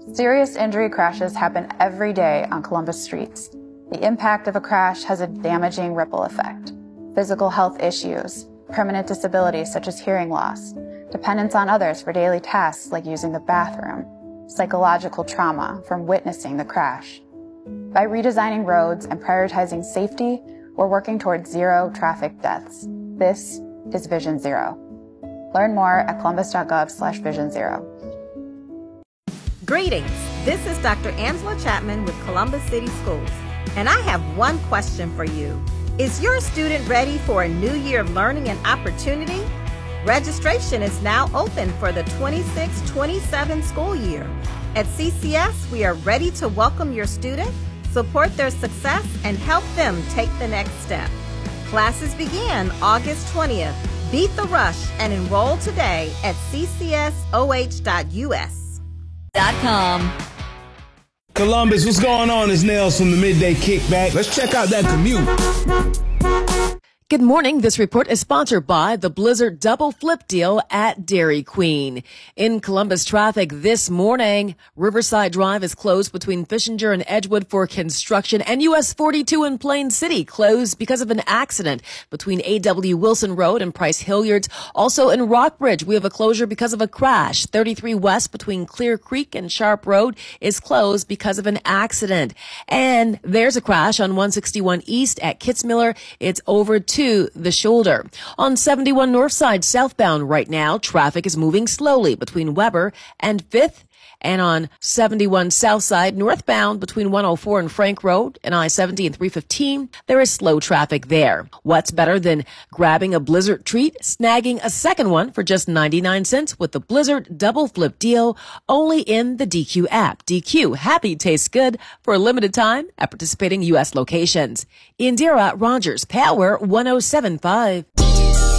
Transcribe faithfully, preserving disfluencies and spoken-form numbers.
Serious injury crashes happen every day on Columbus streets. The impact of a crash has a damaging ripple effect. Physical health issues, permanent disabilities such as hearing loss, dependence on others for daily tasks like using the bathroom, psychological trauma from witnessing the crash. By redesigning roads and prioritizing safety, we're working towards zero traffic deaths. This is Vision Zero. Learn more at columbus.gov slash vision zero. Greetings. This is Doctor Angela Chapman with Columbus City Schools, and I have one question for you. Is your student ready for a new year of learning and opportunity? Registration is now open for the twenty-six twenty-seven school year. At C C S, we are ready to welcome your student, support their success, and help them take the next step. Classes begin August twentieth. Beat the rush and enroll today at c c s o h dot u s. .com. Columbus, what's going on? It's Nails from the Midday Kickback. Let's check out that commute. Good morning. This report is sponsored by the Blizzard Double Flip Deal at Dairy Queen. In Columbus traffic this morning, Riverside Drive is closed between Fishinger and Edgewood for construction, and U S forty-two in Plain City closed because of an accident between A W Wilson Road and Price Hilliards. Also in Rockbridge, we have a closure because of a crash. thirty-three West between Clear Creek and Sharp Road is closed because of an accident. And there's a crash on one sixty-one East at Kitzmiller. It's over to to the shoulder. On seventy-one Northside southbound right now, traffic is moving slowly between Weber and fifth. And on seventy-one Southside northbound between one oh four and Frank Road and I seventy and three fifteen, there is slow traffic there. What's better than grabbing a Blizzard treat, snagging a second one for just ninety-nine cents with the Blizzard Double Flip Deal only in the D Q app. D Q, happy tastes good for a limited time at participating U S locations. Indira Rogers, Power one oh seven point five.